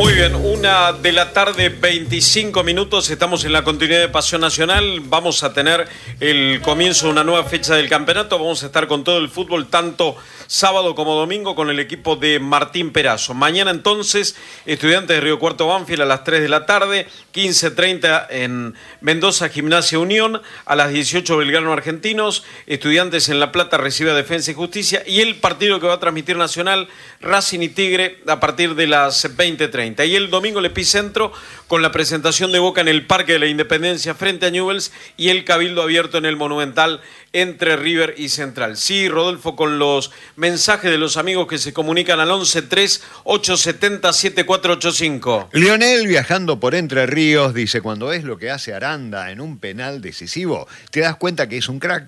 Muy bien, 1:00 25 minutos, estamos en la continuidad de Pasión Nacional, vamos a tener el comienzo de una nueva fecha del campeonato, vamos a estar con todo el fútbol, tanto sábado como domingo, con el equipo de Martín Perazo. Mañana entonces, Estudiantes de Río Cuarto Banfield a las 3 de la tarde, 15:30 en Mendoza, Gimnasia Unión, a las 18 Belgrano Argentinos, Estudiantes en La Plata recibe a Defensa y Justicia, y el partido que va a transmitir Nacional, Racing y Tigre, a partir de las 20:30. Y el domingo el epicentro con la presentación de Boca en el Parque de la Independencia frente a Newell's y el Cabildo Abierto en el Monumental entre River y Central. Sí, Rodolfo, con los mensajes de los amigos que se comunican al 11-3-870-7485. Lionel, viajando por Entre Ríos, dice: cuando es lo que hace Aranda en un penal decisivo, te das cuenta que es un crack,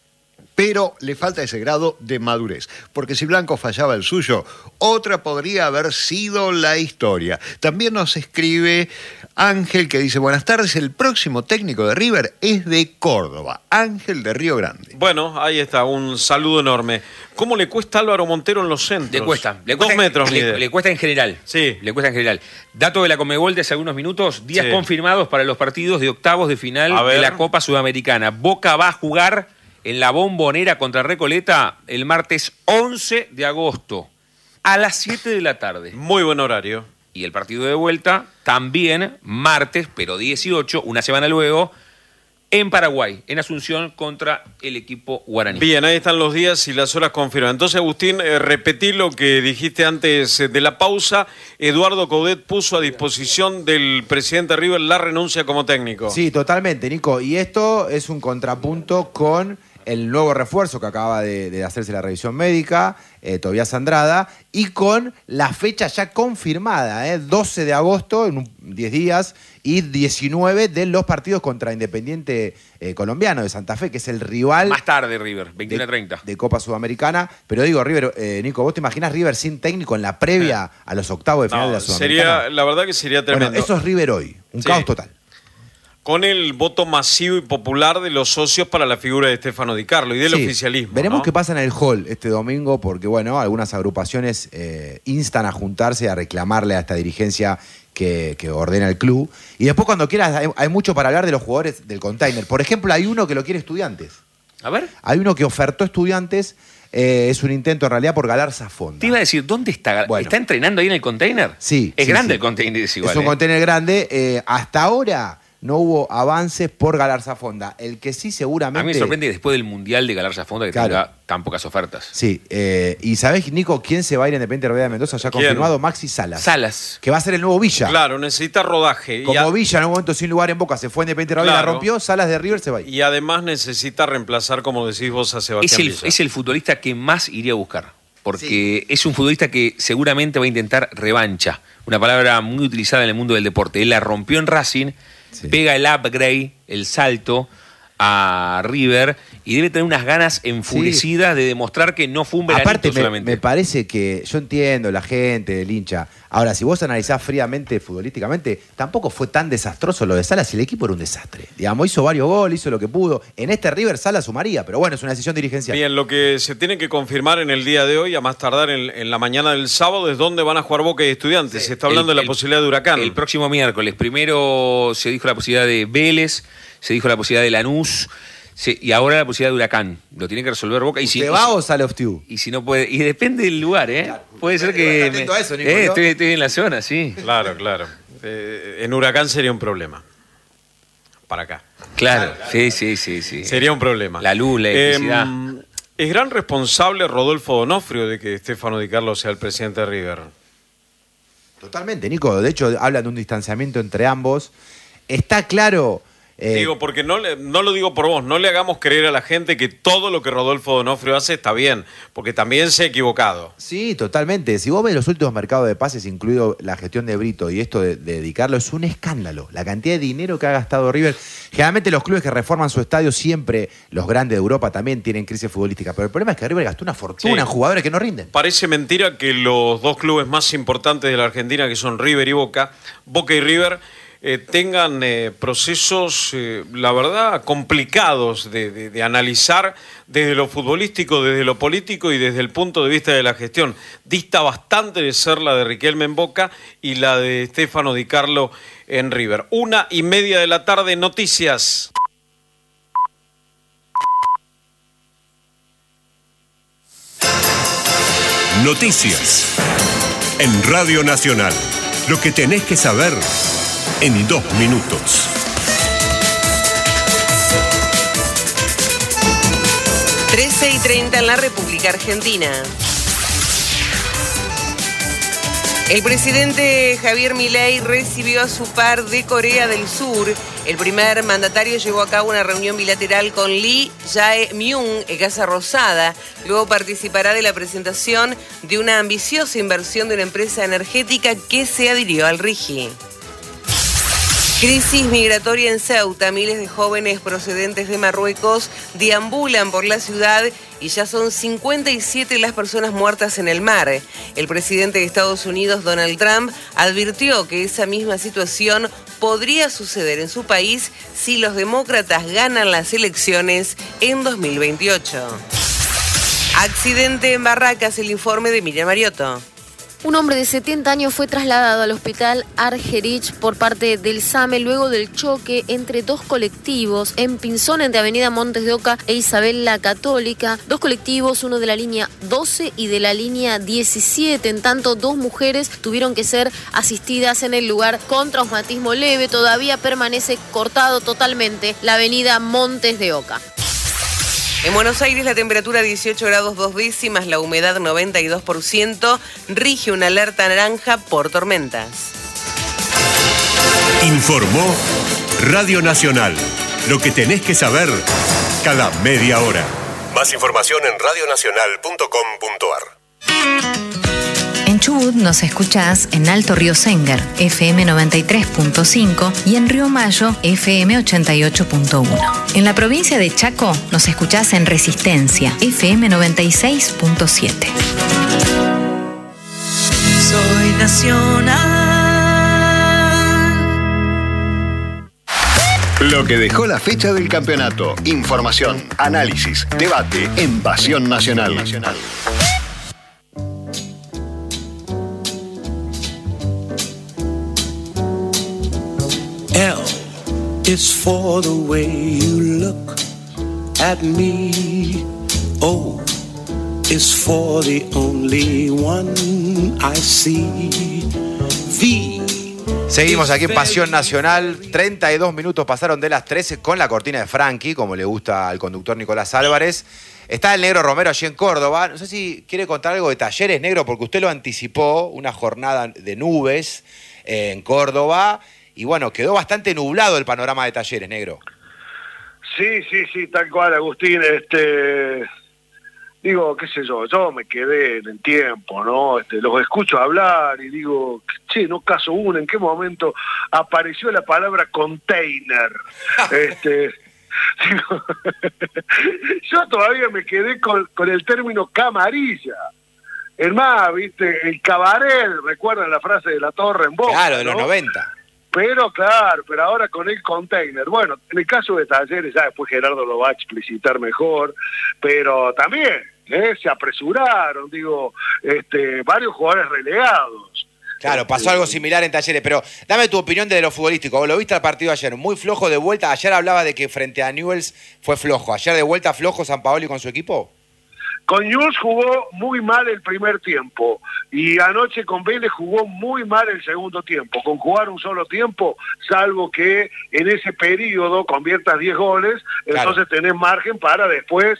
pero le falta ese grado de madurez, porque si Blanco fallaba el suyo, otra podría haber sido la historia. También nos escribe Ángel, que dice: buenas tardes, el próximo técnico de River es de Córdoba, Ángel de Río Grande. Bueno, ahí está, un saludo enorme. ¿Cómo le cuesta a Álvaro Montero en los centros? Le cuesta 2 metros. Le cuesta en general. Sí. Le cuesta en general. Dato de la Conmebol de hace algunos minutos, días confirmados para los partidos de octavos de final de la Copa Sudamericana. Boca va a jugar en la Bombonera contra Recoleta el martes 11 de agosto a las 7 de la tarde. Muy buen horario. Y el partido de vuelta también martes, pero 18, una semana luego, en Paraguay, en Asunción, contra el equipo guaraní. Bien, ahí están los días y las horas confirmadas. Entonces, Agustín, repetí lo que dijiste antes de la pausa. Eduardo Coudet puso a disposición del presidente River la renuncia como técnico. Sí, totalmente, Nico. Y esto es un contrapunto con el nuevo refuerzo que acaba de hacerse la revisión médica, Tobías Andrada, y con la fecha ya confirmada, 12 de agosto, en 10 días, y 19 de los partidos contra Independiente colombiano de Santa Fe, que es el rival... Más tarde River, 21:30. De Copa Sudamericana. Pero digo, River, Nico, ¿vos te imaginás River sin técnico en la previa a los octavos de final de la Sudamericana? La verdad que sería tremendo. Bueno, eso es River hoy, un caos total. Con el voto masivo y popular de los socios para la figura de Stefano Di Carlo y del oficialismo. Veremos qué pasa en el hall este domingo, porque bueno, algunas agrupaciones instan a juntarse, a reclamarle a esta dirigencia que ordena el club. Y después, cuando quieras, hay mucho para hablar de los jugadores del container. Por ejemplo, hay uno que lo quiere Estudiantes. A ver. Hay uno que ofertó Estudiantes. Es un intento en realidad por Galarza Fonda. Te iba a decir, ¿dónde está? Bueno. ¿Está entrenando ahí en el container? Sí. Es grande el container, es igual. Es un container grande. Hasta ahora no hubo avances por Galarza Fonda. El que sí seguramente... A mí me sorprende que después del Mundial de Galarza Fonda que tenga tan pocas ofertas. Sí. Y ¿sabés, Nico, quién se va a ir a Independiente Rivera de Mendoza? Ya confirmado, Maxi Salas. Salas. Que va a ser el nuevo Villa. Claro, necesita rodaje. Como Villa en un momento sin lugar en Boca se fue a Independiente Rivera, la rompió, Salas de River se va a ir. Y además necesita reemplazar, como decís vos, a Sebastián Villa. Es el futbolista que más iría a buscar. Porque es un futbolista que seguramente va a intentar revancha. Una palabra muy utilizada en el mundo del deporte. Él la rompió en Racing. Pega el upgrade, el salto a River y debe tener unas ganas enfurecidas de demostrar que no fue un veranito. Aparte, solamente. me parece que yo entiendo la gente, el hincha. Ahora, si vos analizás fríamente, futbolísticamente, tampoco fue tan desastroso lo de Salas y el equipo era un desastre. Digamos, hizo varios goles, hizo lo que pudo. En este River Salas sumaría, pero bueno, es una decisión dirigencial. Bien, lo que se tiene que confirmar en el día de hoy, a más tardar en la mañana del sábado, es dónde van a jugar Boca y Estudiantes. Se está hablando de la posibilidad de Huracán. El próximo miércoles. Primero se dijo la posibilidad de Vélez, se dijo la posibilidad de Lanús. Sí, y ahora la posibilidad de Huracán. Lo tiene que resolver Boca. Y ¿Te va o sale of you? Y si no puede. Y depende del lugar, ¿eh? Claro, puede ser que. A eso, Nico, estoy en la zona, sí. Claro. En Huracán sería un problema. Para acá. Claro. Sí. Sería un problema. La luz, la electricidad. ¿Es gran responsable Rodolfo Donofrio de que Stefano Di Carlo sea el presidente de River? Totalmente, Nico. De hecho, hablan de un distanciamiento entre ambos. Está claro. Digo, porque no lo digo por vos, no le hagamos creer a la gente que todo lo que Rodolfo Donofrio hace está bien, porque también se ha equivocado. Sí, totalmente. Si vos ves los últimos mercados de pases, incluido la gestión de Brito y esto de dedicarlo, es un escándalo. La cantidad de dinero que ha gastado River. Generalmente los clubes que reforman su estadio, siempre los grandes de Europa también tienen crisis futbolística, pero el problema es que River gastó una fortuna en jugadores que no rinden. Parece mentira que los dos clubes más importantes de la Argentina, que son River y Boca y River, tengan procesos, la verdad, complicados de analizar desde lo futbolístico, desde lo político y desde el punto de vista de la gestión. Dista bastante de ser la de Riquelme en Boca y la de Stefano Di Carlo en River. 1:30 de la tarde, noticias. Noticias en Radio Nacional. Lo que tenés que saber en 2 minutos. 13:30 en la República Argentina. El presidente Javier Milei recibió a su par de Corea del Sur. El primer mandatario llevó a cabo una reunión bilateral con Lee Jae-myung en Casa Rosada. Luego participará de la presentación de una ambiciosa inversión de una empresa energética que se adhirió al RIGI. Crisis migratoria en Ceuta. Miles de jóvenes procedentes de Marruecos deambulan por la ciudad y ya son 57 las personas muertas en el mar. El presidente de Estados Unidos, Donald Trump, advirtió que esa misma situación podría suceder en su país si los demócratas ganan las elecciones en 2028. Accidente en Barracas, el informe de Miriam Mariotto. Un hombre de 70 años fue trasladado al hospital Argerich por parte del SAME luego del choque entre dos colectivos en Pinzón, entre Avenida Montes de Oca e Isabel la Católica. Dos colectivos, uno de la línea 12 y de la línea 17. En tanto, dos mujeres tuvieron que ser asistidas en el lugar con traumatismo leve. Todavía permanece cortado totalmente la avenida Montes de Oca. En Buenos Aires la temperatura 18 grados 2 décimas, la humedad 92%, rige una alerta naranja por tormentas. Informó Radio Nacional. Lo que tenés que saber cada media hora. Más información en radionacional.com.ar. En Chubut nos escuchás en Alto Río Sénger, FM 93.5 y en Río Mayo, FM 88.1. En la provincia de Chaco nos escuchás en Resistencia, FM 96.7. Soy nacional. Lo que dejó la fecha del campeonato. Información, análisis, debate en Pasión Nacional. L is for the way you look at me. O is for the only one I see. V. Seguimos aquí en Pasión Nacional. 32 minutos pasaron de las 13 con la cortina de Frankie, como le gusta al conductor Nicolás Álvarez. Está el Negro Romero allí en Córdoba. No sé si quiere contar algo de Talleres, Negro, porque usted lo anticipó, una jornada de nubes en Córdoba. Y bueno, quedó bastante nublado el panorama de Talleres, Negro. Sí, tal cual, Agustín. Digo, qué sé yo me quedé en el tiempo, ¿no? Los escucho hablar y digo, che, no caso uno, ¿en qué momento apareció la palabra container? Digo, yo todavía me quedé con el término camarilla. Es más, viste, el cabaret, ¿recuerdan la frase de La Torre en Boca? Claro, de los ¿no? 90. Pero ahora con el container. Bueno, en el caso de Talleres, ya después Gerardo lo va a explicitar mejor, pero también se apresuraron, varios jugadores relegados. Claro, pasó algo similar en Talleres, pero dame tu opinión de lo futbolístico. ¿Vos lo viste al partido ayer? Muy flojo de vuelta. Ayer hablaba de que frente a Newell's fue flojo. ¿Ayer de vuelta flojo Sampaoli con su equipo? Con Newell's jugó muy mal el primer tiempo y anoche con Vélez jugó muy mal el segundo tiempo. Con jugar un solo tiempo, salvo que en ese periodo conviertas 10 goles, claro. Entonces tenés margen para después,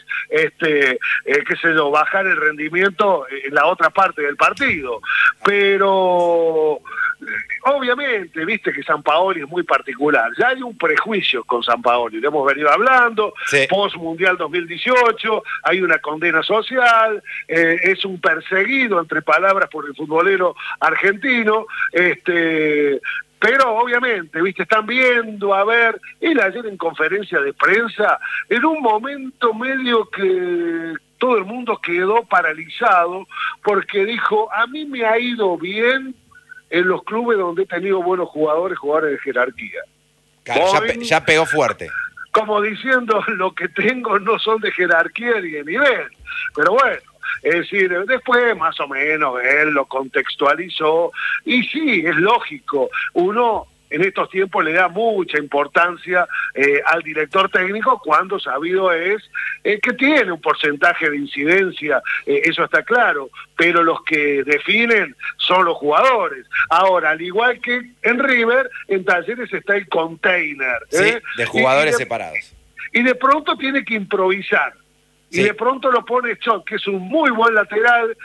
bajar el rendimiento en la otra parte del partido. Pero obviamente, viste que Sampaoli es muy particular. Ya hay un prejuicio con Sampaoli, lo hemos venido hablando, sí. Post Mundial 2018, hay una condena social, es un perseguido, entre palabras, por el futbolero argentino, pero obviamente, viste, están viendo, a ver, él ayer en conferencia de prensa, en un momento medio que todo el mundo quedó paralizado, porque dijo, a mí me ha ido bien en los clubes donde he tenido buenos jugadores de jerarquía. Claro, ya pegó fuerte. Como diciendo, lo que tengo no son de jerarquía ni de nivel. Pero bueno, es decir, después más o menos él lo contextualizó. Y sí, es lógico, uno en estos tiempos le da mucha importancia al director técnico cuando sabido es que tiene un porcentaje de incidencia, eso está claro, pero los que definen son los jugadores. Ahora, al igual que en River, en Talleres está el container. Sí, de jugadores separados. Y de pronto tiene que improvisar. Y de pronto lo pone Chot, que es un muy buen lateral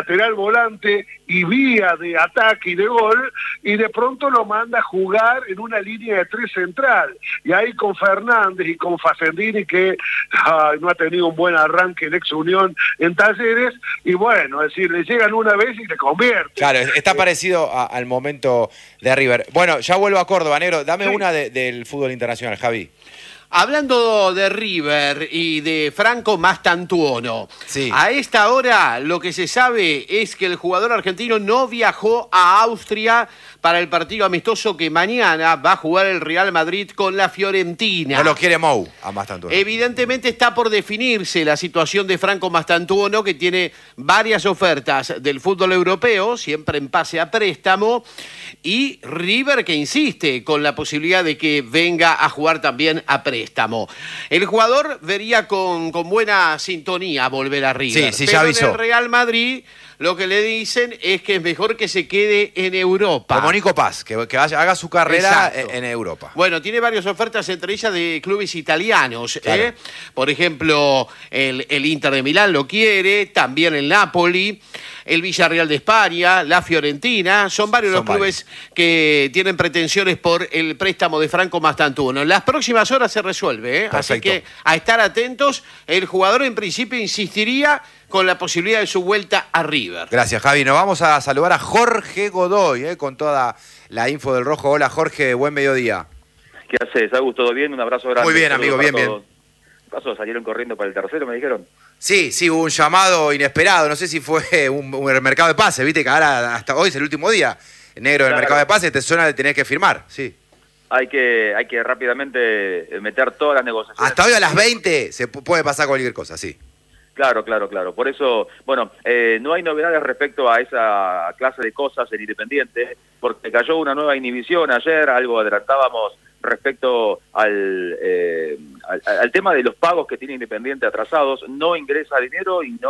volante y vía de ataque y de gol, y de pronto lo manda a jugar en una línea de 3 central. Y ahí con Fernández y con Facendini, que no ha tenido un buen arranque en Ex Unión en Talleres, y bueno, es decir, le llegan una vez y le convierten. Claro, está parecido al momento de River. Bueno, ya vuelvo a Córdoba, Negro. Dame una del fútbol internacional, Javi. Hablando de River y de Franco Mastantuono, a esta hora lo que se sabe es que el jugador argentino no viajó a Austria para el partido amistoso que mañana va a jugar el Real Madrid con la Fiorentina. No lo quiere Mou a Mastantuono. Evidentemente está por definirse la situación de Franco Mastantuono, que tiene varias ofertas del fútbol europeo, siempre en pase a préstamo, y River que insiste con la posibilidad de que venga a jugar también a préstamo. El jugador vería con buena sintonía volver a River. Sí, pero ya avisó. en el Real Madrid lo que le dicen es que es mejor que se quede en Europa. Como Nico Paz, que haga su carrera en Europa. Bueno, tiene varias ofertas, entre ellas de clubes italianos. Claro. Por ejemplo, el Inter de Milán lo quiere, también el Napoli, el Villarreal de España, la Fiorentina. Son varios los clubes que tienen pretensiones por el préstamo de Franco Mastantuono. En las próximas horas se resuelve, así que a estar atentos. El jugador en principio insistiría con la posibilidad de su vuelta a River. Gracias, Javi. Nos vamos a saludar a Jorge Godoy, con toda la info del Rojo. Hola, Jorge, buen mediodía. ¿Qué haces, Agus? ¿Todo bien? Un abrazo grande. Muy bien, amigo, bien. ¿Qué pasó? ¿Salieron corriendo para el tercero, me dijeron? Sí, hubo un llamado inesperado. No sé si fue un mercado de pases, viste que ahora hasta hoy es el último día negro del mercado de pases, te suena de tener que firmar, sí. Hay que rápidamente meter todas las negociaciones. Hasta hoy a las 20 se puede pasar cualquier cosa, sí. Claro. Por eso, bueno, no hay novedades respecto a esa clase de cosas en Independiente, porque cayó una nueva inhibición ayer, algo adelantábamos respecto al tema de los pagos que tiene Independiente atrasados. No ingresa dinero y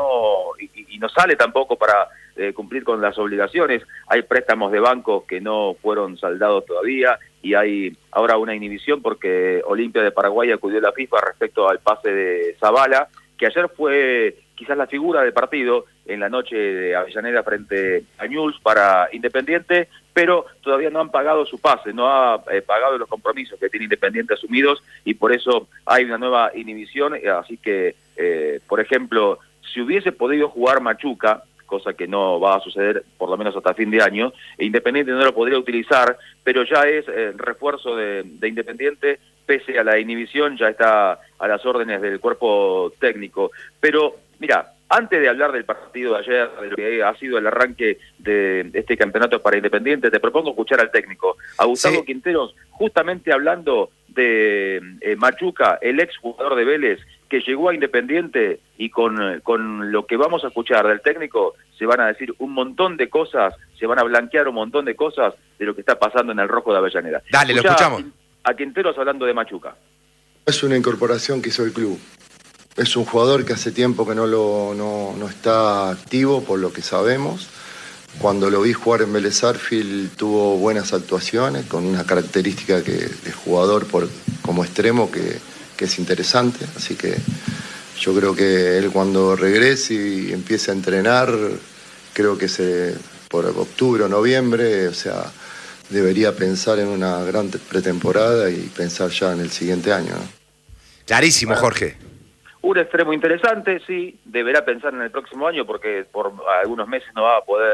no sale tampoco para cumplir con las obligaciones. Hay préstamos de bancos que no fueron saldados todavía y hay ahora una inhibición porque Olimpia de Paraguay acudió a la FIFA respecto al pase de Zavala, que ayer fue quizás la figura del partido en la noche de Avellaneda frente a Newell's para Independiente, pero todavía no han pagado su pase, no ha pagado los compromisos que tiene Independiente asumidos y por eso hay una nueva inhibición. Así que, por ejemplo, si hubiese podido jugar Machuca, cosa que no va a suceder por lo menos hasta fin de año, Independiente no lo podría utilizar, pero ya es refuerzo de Independiente, pese a la inhibición, ya está a las órdenes del cuerpo técnico. Pero, mira, antes de hablar del partido de ayer, de lo que ha sido el arranque de este campeonato para Independiente, te propongo escuchar al técnico, a Gustavo Quinteros, justamente hablando de Machuca, el ex jugador de Vélez, que llegó a Independiente, y con lo que vamos a escuchar del técnico, se van a decir un montón de cosas, se van a blanquear un montón de cosas de lo que está pasando en el Rojo de Avellaneda. Dale, lo escuchamos. A Quinteros hablando de Machuca. Es una incorporación que hizo el club. Es un jugador que hace tiempo que no está activo, por lo que sabemos. Cuando lo vi jugar en Vélez Sarsfield tuvo buenas actuaciones, con una característica de jugador como extremo que es interesante. Así que yo creo que él cuando regrese y empiece a entrenar, creo que por octubre o noviembre, o sea, debería pensar en una gran pretemporada y pensar ya en el siguiente año, ¿no? Clarísimo, Jorge. Un extremo interesante, sí, deberá pensar en el próximo año porque por algunos meses no va a poder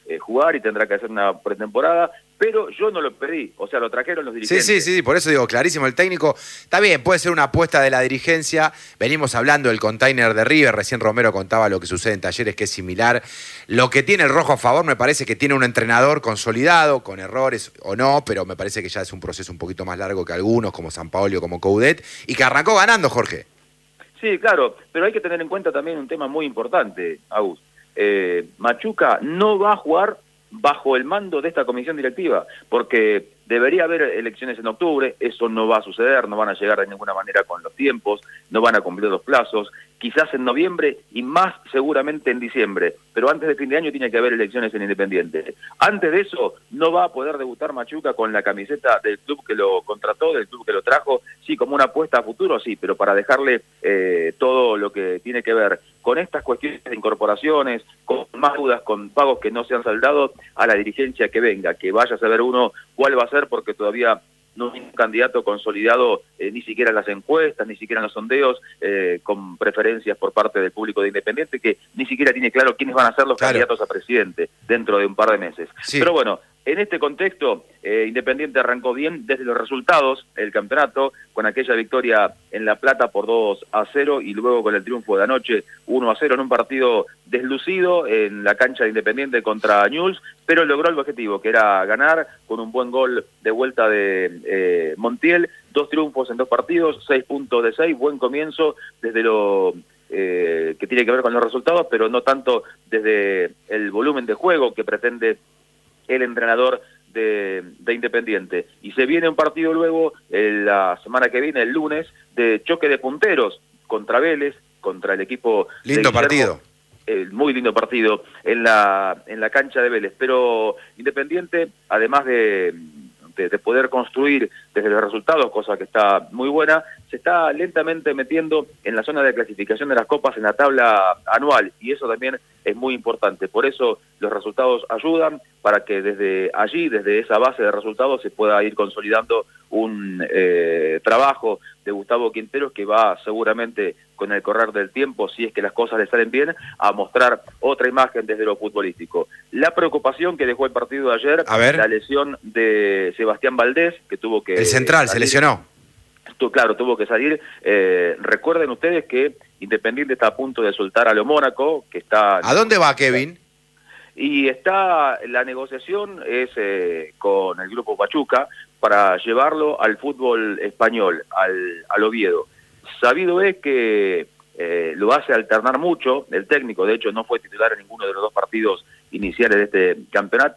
jugar y tendrá que hacer una pretemporada, pero yo no lo pedí, o sea, lo trajeron los dirigentes. Sí, por eso digo, clarísimo, el técnico, está bien, puede ser una apuesta de la dirigencia, venimos hablando del container de River, recién Romero contaba lo que sucede en Talleres, que es similar. Lo que tiene el Rojo a favor me parece que tiene un entrenador consolidado, con errores o no, pero me parece que ya es un proceso un poquito más largo que algunos, como Sampaoli o como Coudet, y que arrancó ganando, Jorge. Sí, claro, pero hay que tener en cuenta también un tema muy importante, Agus. Machuca no va a jugar bajo el mando de esta comisión directiva, porque debería haber elecciones en octubre, eso no va a suceder, no van a llegar de ninguna manera con los tiempos, no van a cumplir los plazos, quizás en noviembre y más seguramente en diciembre, pero antes de fin de año tiene que haber elecciones en Independiente. Antes de eso no va a poder debutar Machuca con la camiseta del club que lo contrató, del club que lo trajo, sí, como una apuesta a futuro, sí, pero para dejarle todo lo que tiene que ver con estas cuestiones de incorporaciones, con más dudas, con pagos que no se han saldado, a la dirigencia que venga, que vaya a saber uno cuál va a ser, porque todavía no hay un candidato consolidado, ni siquiera en las encuestas, ni siquiera en los sondeos, con preferencias por parte del público de Independiente, que ni siquiera tiene claro quiénes van a ser los candidatos a presidente dentro de un par de meses. Sí. Pero bueno, en este contexto, Independiente arrancó bien desde los resultados, el campeonato, con aquella victoria en La Plata por 2-0 y luego con el triunfo de anoche 1-0 en un partido deslucido en la cancha de Independiente contra Newell's, pero logró el objetivo, que era ganar con un buen gol de vuelta de Montiel, 2 triunfos en 2 partidos, 6 puntos de 6, buen comienzo desde lo que tiene que ver con los resultados, pero no tanto desde el volumen de juego que pretende el entrenador de Independiente. Y se viene un partido luego, la semana que viene, el lunes, de choque de punteros contra Vélez, contra el equipo lindo de Guillermo, partido. Muy lindo partido en la cancha de Vélez. Pero Independiente, además de poder construir desde los resultados, cosa que está muy buena, se está lentamente metiendo en la zona de clasificación de las copas en la tabla anual, y eso también es muy importante. Por eso los resultados ayudan para que desde allí, desde esa base de resultados, se pueda ir consolidando un trabajo de Gustavo Quinteros que va seguramente con el correr del tiempo, si es que las cosas le salen bien, a mostrar otra imagen desde lo futbolístico. La preocupación que dejó el partido de ayer, la lesión de Sebastián Valdés, que tuvo que... El central se lesionó. Claro, tuvo que salir. Recuerden ustedes que Independiente está a punto de soltar a lo Mónaco, que está... ¿A dónde va, Kevin? Y está, la negociación es con el Grupo Pachuca para llevarlo al fútbol español, al Oviedo. Sabido es que lo hace alternar mucho el técnico, de hecho no fue titular en ninguno de los 2 partidos iniciales de este campeonato.